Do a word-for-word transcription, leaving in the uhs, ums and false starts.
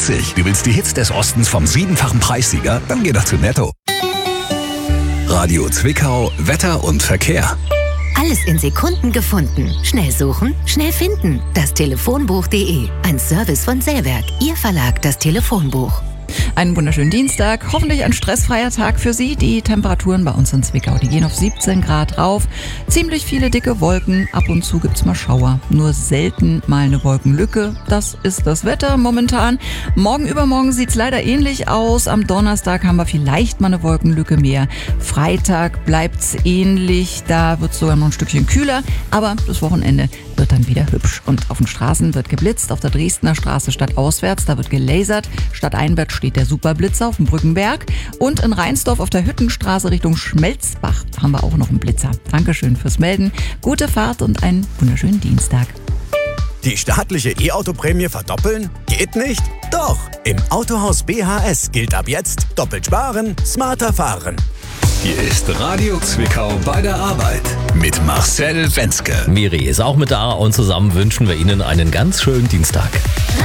vierzig. Du willst die Hits des Ostens vom siebenfachen Preissieger? Dann geh doch zu Netto. Radio Zwickau, Wetter und Verkehr. Alles in Sekunden gefunden. Schnell suchen, schnell finden. Das Telefonbuch punkt de. Ein Service von Säwerk. Ihr Verlag, das Telefonbuch. Einen wunderschönen Dienstag, hoffentlich ein stressfreier Tag für Sie. Die Temperaturen bei uns in Zwickau, die gehen auf siebzehn Grad rauf. Ziemlich viele dicke Wolken, ab und zu gibt's mal Schauer. Nur selten mal eine Wolkenlücke. Das ist das Wetter momentan. Morgen übermorgen sieht's leider ähnlich aus. Am Donnerstag haben wir vielleicht mal eine Wolkenlücke mehr. Freitag bleibt's ähnlich, da wird's sogar noch ein Stückchen kühler. Aber das Wochenende wird dann wieder hübsch. Und auf den Straßen wird geblitzt, auf der Dresdner Straße stadtauswärts, da wird gelasert. Stadteinwärts steht der Superblitzer auf dem Brückenberg. Und in Rheinsdorf auf der Hüttenstraße Richtung Schmelzbach haben wir auch noch einen Blitzer. Dankeschön fürs Melden. Gute Fahrt und einen wunderschönen Dienstag. Die staatliche E-Auto-Prämie verdoppeln? Geht nicht? Doch! Im Autohaus B H S gilt ab jetzt doppelt sparen, smarter fahren. Hier ist Radio Zwickau bei der Arbeit mit Marcel Wenzke. Miri ist auch mit da und zusammen wünschen wir Ihnen einen ganz schönen Dienstag.